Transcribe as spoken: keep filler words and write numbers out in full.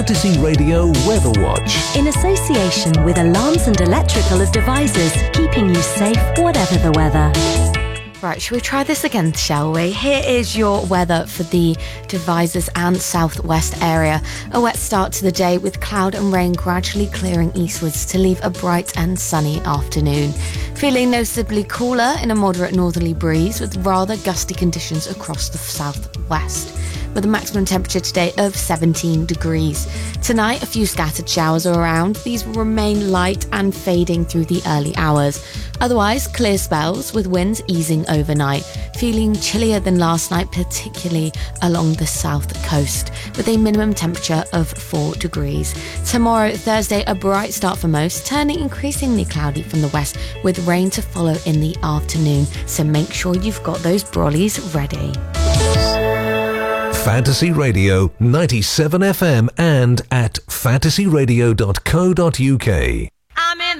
Fantasy Radio Weather Watch. In association with Alarms and Electrical Devices, keeping you safe whatever the weather. Right, shall we try this again, shall we? Here is your weather for the Devizes and southwest area. A wet start to the day with cloud and rain gradually clearing eastwards to leave a bright and sunny afternoon. Feeling noticeably cooler in a moderate northerly breeze with rather gusty conditions across the southwest, with a maximum temperature today of seventeen degrees. Tonight, a few scattered showers are around. These will remain light and fading through the early hours. Otherwise, clear spells with winds easing overnight, feeling chillier than last night, particularly along the south coast, with a minimum temperature of four degrees. Tomorrow, Thursday, a bright start for most, turning increasingly cloudy from the west, with rain to follow in the afternoon. So make sure you've got those brollies ready. Fantasy Radio ninety-seven F M and at fantasy radio dot co dot uk.